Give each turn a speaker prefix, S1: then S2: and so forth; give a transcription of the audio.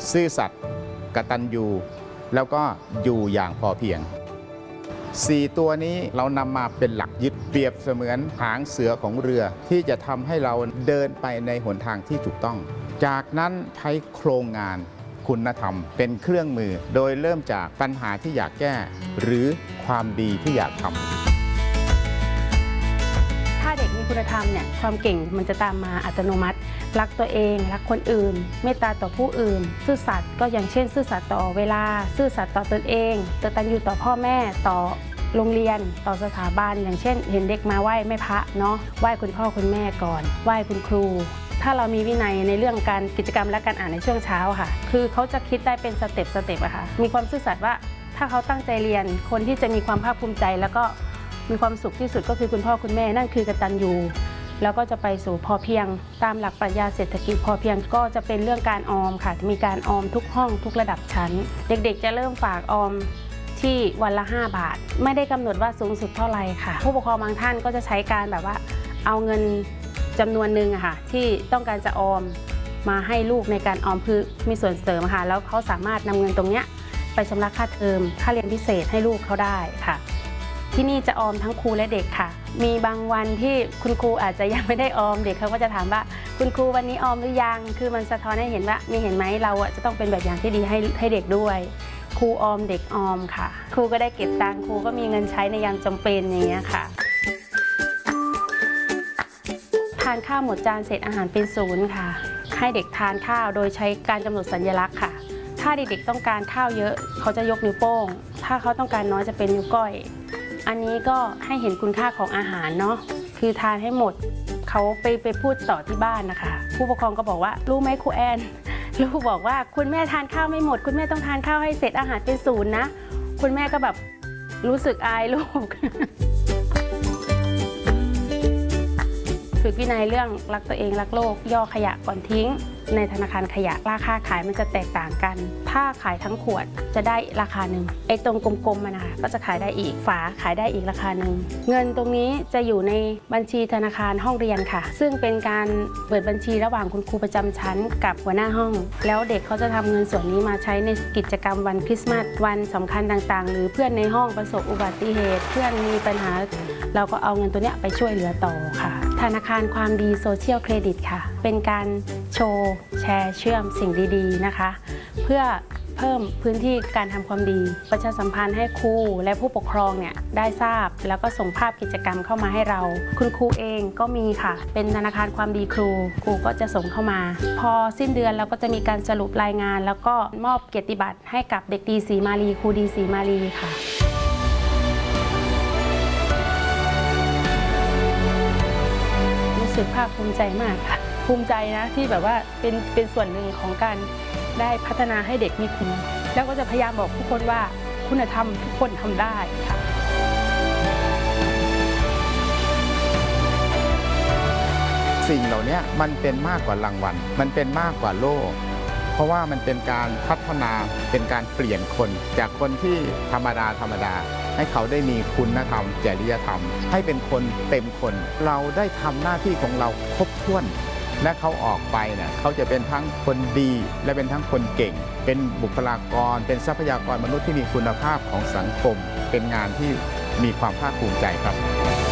S1: ซื่อสัตย์กตัญญูแล้วก็อยู่อย่างพอเพียง4ตัวนี้เรานำมาเป็นหลักยึดเปรียบเสมือนหางเสือของเรือที่จะทำให้เราเดินไปในหนทางที่ถูกต้องจากนั้นใช้โครงงานคุณธรรมเป็นเครื่องมือโดยเริ่มจากปัญหาที่อยากแก้หรือความดีที่อยากทำ
S2: ถ้าเด็กมีคุณธรรมเนี่ยความเก่งมันจะตามมาอัตโนมัติรักตัวเองรักคนอื่นเมตตาต่อผู้อื่นซื่อสัตย์ก็อย่างเช่นซื่อสัตย์ต่อเวลาซื่อสัตย์ต่อตนเองกตัญญูต่อพ่อแม่ต่อโรงเรียนต่อสถาบันอย่างเช่นเห็นเด็กมาไหว้แม่พระเนาะไหว้คุณพ่อคุณแม่ก่อนไหว้คุณครูถ้าเรามีวินัยในเรื่องการกิจกรรมและการอ่านในช่วงเช้าค่ะคือเขาจะคิดได้เป็นสเต็ปอะค่ะมีความซื่อสัตย์ว่าถ้าเขาตั้งใจเรียนคนที่จะมีความภาคภูมิใจแล้วก็มีความสุขที่สุดก็คือคุณพ่อคุณแม่นั่นคือกตัญญูแล้วก็จะไปสู่พอเพียงตามหลักปรัชญาเศรษฐกิจพอเพียงก็จะเป็นเรื่องการออมค่ะมีการออมทุกห้องทุกระดับชั้นเด็กๆจะเริ่มฝากออมที่วันละ5 บาทไม่ได้กำหนดว่าสูงสุดเท่าไหร่ค่ะผู้ปกครองบางท่านก็จะใช้การแบบว่าเอาเงินจำนวนหนึ่งค่ะที่ต้องการจะออมมาให้ลูกในการออมคือมีส่วนเสริมค่ะแล้วเขาสามารถนำเงินตรงนี้ไปชำระค่าเทอมค่าเรียนพิเศษให้ลูกเขาได้ค่ะที่นี่จะออมทั้งครูและเด็กค่ะมีบางวันที่คุณครูอาจจะยังไม่ได้ออมเด็กเขาก็จะถามว่าคุณครูวันนี้ออมหรือยังคือมันสะท้อนให้เห็นว่ามีเห็นไหมเราจะต้องเป็นแบบอย่างที่ดีให้เด็กด้วยครูออมเด็กออมค่ะครูก็ได้เก็บตังค์ครูก็มีเงินใช้ในยามจำเป็นอย่างเงี้ยค่ะทานข้าวหมดจานเศษอาหารเป็นศูนย์ค่ะให้เด็กทานข้าวโดยใช้การกำหนดสัญลักษณ์ค่ะถ้าเด็กๆต้องการข้าวเยอะเขาจะยกนิ้วโป้งถ้าเขาต้องการน้อยจะเป็นนิ้วก้อยอันนี้ก็ให้เห็นคุณค่าของอาหารเนาะคือทานให้หมดเขาไปพูดต่อที่บ้านนะคะผู้ปกครองก็บอกว่ารู้ไหมครูแอนลูกบอกว่าคุณแม่ทานข้าวไม่หมดคุณแม่ต้องทานข้าวให้เสร็จอาหารเป็นศูนย์นะคุณแม่ก็แบบรู้สึกอายลูกฝึกวินัยเรื่องรักตัวเองรักโลกย่อขยะก่อนทิ้งในธนาคารขยะราคาขายมันจะแตกต่างกันถ้าขายทั้งขวดจะได้ราคาหนึ่งไอ้ตรงกลมๆมันนะคะก็จะขายได้อีกฝาขายได้อีกราคาหนึ่งเงินตรงนี้จะอยู่ในบัญชีธนาคารห้องเรียนค่ะซึ่งเป็นการเปิดบัญชีระหว่างคุณครูประจำชั้นกับหัวหน้าห้องแล้วเด็กเขาจะทำเงินส่วนนี้มาใช้ในกิจกรรมวันคริสต์มาสวันสำคัญต่างๆหรือเพื่อนในห้องประสบอุบัติเหตุเพื่อนมีปัญหาเราก็เอาเงินตัวนี้ไปช่วยเหลือต่อค่ะธนาคารความดีโซเชียลเครดิตค่ะเป็นการโชว์แชร์เชื่อมสิ่งดีๆนะคะเพื่อเพิ่มพื้นที่การทำความดีประชาสัมพันธ์ให้ครูและผู้ปกครองเนี่ยได้ทราบแล้วก็ส่งภาพกิจกรรมเข้ามาให้เราคุณครูเองก็มีค่ะเป็นธนาคารความดีครูก็จะส่งเข้ามาพอสิ้นเดือนเราก็จะมีการสรุปรายงานแล้วก็มอบเกียรติบัตรให้กับเด็กดีศรีมาลีครูดีศรีมาลีค่ะรู้สึกภาคภูมิใจมากค่ะภูมิใจนะที่แบบว่าเป็นส่วนหนึ่งของการได้พัฒนาให้เด็กมีคุณแล้วก็จะพยายามบอกทุกคนว่าคุณธรรมทุกคนทำได้ค่ะ
S1: สิ่งเหล่านี้มันเป็นมากกว่ารางวัลมันเป็นมากกว่าโล่เพราะว่ามันเป็นการพัฒนาเป็นการเปลี่ยนคนจากคนที่ธรรมดาให้เขาได้มีคุณธรรมจริยธรรมให้เป็นคนเต็มคนเราได้ทำหน้าที่ของเราครบถ้วนและเขาออกไปเนี่ยเขาจะเป็นทั้งคนดีและเป็นทั้งคนเก่งเป็นบุคลากรเป็นทรัพยากรมนุษย์ที่มีคุณภาพของสังคมเป็นงานที่มีความภาคภูมิใจครับ